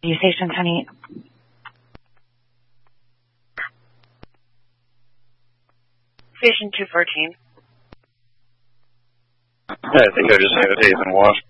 Station 10-8. Station 214. I think I just had it and washed.